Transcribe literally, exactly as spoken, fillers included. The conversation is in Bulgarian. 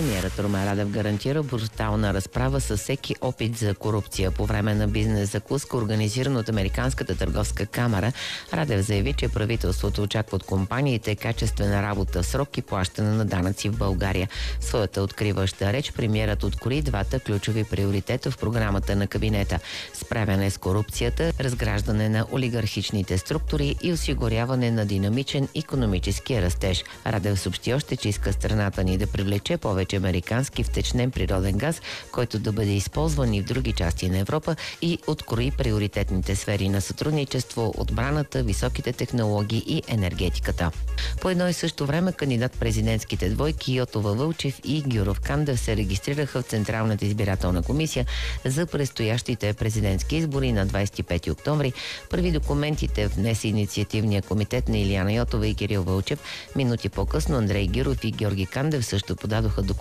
Премиерът Румен Радев гарантира брутална разправа с всеки опит за корупция. По време на бизнес закуска, организиран от Американската търговска камара, Радев заяви, че правителството очаква от компаниите качествена работа в срок и плащане на данъци в България. В своята откриваща реч премиерът открои двата ключови приоритета в програмата на кабинета – справяне с корупцията, разграждане на олигархичните структури и осигуряване на динамичен икономически растеж. Радев съобщи още, че иска страната ни да привлече повече американски втечнен природен газ, който да бъде използван и в други части на Европа, и открои приоритетните сфери на сътрудничество, отбраната, високите технологии и енергетиката. По едно и също време кандидат-президентските двойки Йотова Вълчев и Гюров Кандев се регистрираха в Централната избирателна комисия за предстоящите президентски избори на двадесет и пети октомври. Първи документите внесе инициативния комитет на Илияна Йотова и Кирил Вълчев. Минути по-късно Андрей Гюров и Георги Кандев също подадоха документи